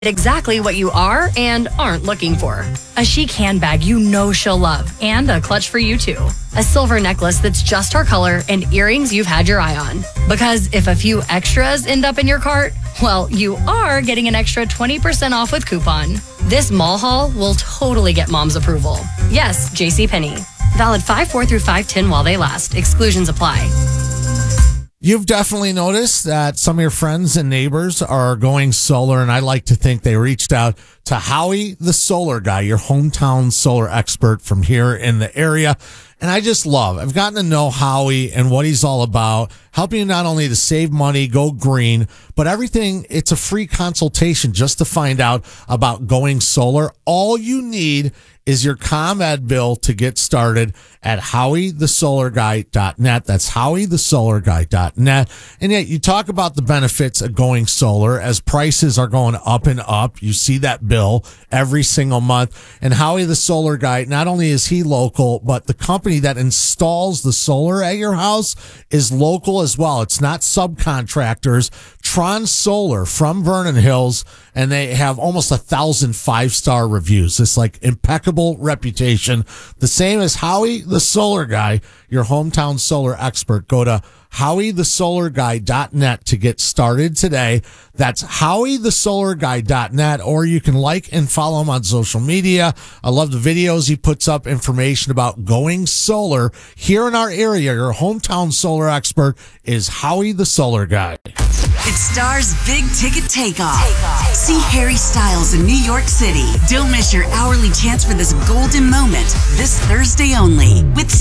exactly what you are and aren't looking for. A chic handbag you know she'll love, and a clutch for you too. A silver necklace that's just her color, and earrings you've had your eye on. Because if a few extras end up in your cart, well, you are getting an extra 20% off with coupon. This mall haul will totally get mom's approval. Yes, JCPenney. Valid 5/4 through 5/10 while they last. Exclusions apply. You've definitely noticed that some of your friends and neighbors are going solar, and I like to think they reached out to Howie, the solar guy, your hometown solar expert from here in the area. And I've gotten to know Howie and what he's all about, helping you not only to save money, go green, but everything. It's a free consultation just to find out about going solar. All you need is your ComEd bill to get started at HowieTheSolarGuy.net. That's HowieTheSolarGuy.net. And yet you talk about the benefits of going solar as prices are going up and up. You see that bill every single month. And Howie the Solar Guy, not only is he local, but the company that installs the solar at your house is local as well. It's not subcontractors. Tron Solar from Vernon Hills, and they have almost 1,000 5-star reviews. It's like impeccable reputation. The same as Howie the Solar Guy, your hometown solar expert. Go to HowieTheSolarGuy.net to get started today. That's HowieTheSolarGuy.net, or you can like and follow him on social media. I love the videos he puts up, information about going solar here in our area. Your hometown solar expert is Howie the Solar Guy. It's Star's Big Ticket Takeoff. See Harry Styles in New York City. Don't miss your hourly chance for this golden moment this Thursday only with